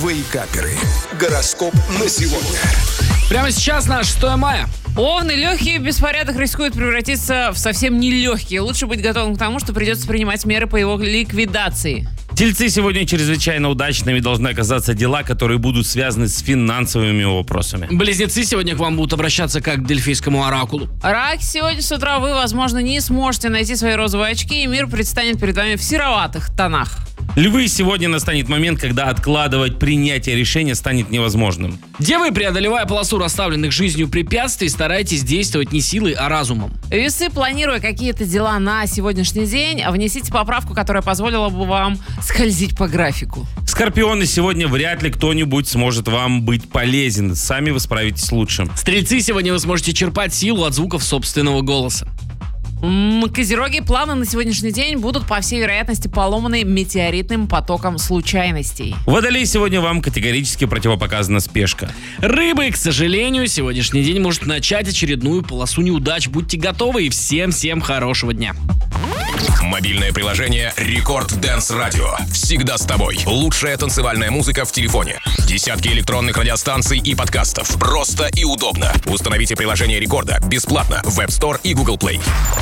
Вейкаперы. Гороскоп на сегодня. Прямо сейчас на 6 мая. Овны, легкий беспорядок рискует превратиться в совсем нелегкий. Лучше быть готовым к тому, что придется принимать меры по его ликвидации. Тельцы, сегодня чрезвычайно удачными должны оказаться дела, которые будут связаны с финансовыми вопросами. Близнецы, сегодня к вам будут обращаться как к дельфийскому оракулу. Рак, сегодня с утра вы, возможно, не сможете найти свои розовые очки, и мир предстанет перед вами в сероватых тонах. Львы, сегодня настанет момент, когда откладывать принятие решения станет невозможным. Девы, преодолевая полосу расставленных жизнью препятствий, старайтесь действовать не силой, а разумом. Весы, планируя какие-то дела на сегодняшний день, внесите поправку, которая позволила бы вам скользить по графику. Скорпионы, сегодня вряд ли кто-нибудь сможет вам быть полезен. Сами вы справитесь лучше. Стрельцы, сегодня вы сможете черпать силу от звуков собственного голоса. Козероги, планы на сегодняшний день будут, по всей вероятности, поломаны метеоритным потоком случайностей. Водолей, сегодня вам категорически противопоказана спешка. Рыбы, к сожалению, сегодняшний день может начать очередную полосу неудач. Будьте готовы и всем хорошего дня. Мобильное приложение Рекорд Дэнс Радио. Всегда с тобой. Лучшая танцевальная музыка в телефоне. Десятки электронных радиостанций и подкастов. Просто и удобно. Установите приложение Рекорда бесплатно в App Store и Google Play.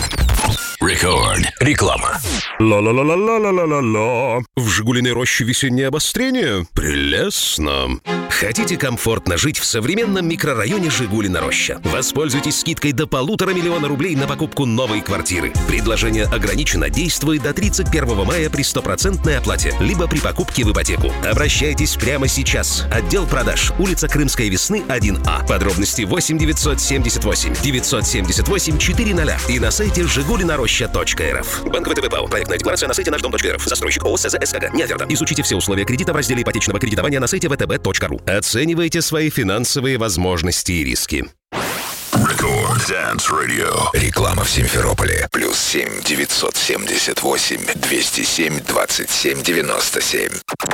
Рекорд. Реклама. Ла-ла-ла-ла-ла-ла-ла-ла. В «Жигулиной роще» весеннее обострение? Прелестно. Хотите комфортно жить в современном микрорайоне Жигулина Роща? Воспользуйтесь скидкой до 1,5 миллиона рублей на покупку новой квартиры. Предложение ограничено, действует до 31 мая при 100% оплате, либо при покупке в ипотеку. Обращайтесь прямо сейчас. Отдел продаж. Улица Крымской Весны, 1А. Подробности 8 978 978 400 и на сайте жигулинароща.рф. Банк ВТБ ПАО. Проектная декларация на сайте наш-дом.рф. Застройщик ООО СЗ СКГ. Не оферта. Изучите все условия кредита в разделе ипотечного кредитования на сайте vtb.ru. Оценивайте свои финансовые возможности и риски. Рекорд Dance Radio. Реклама в Симферополе. +7 978 207 27 97.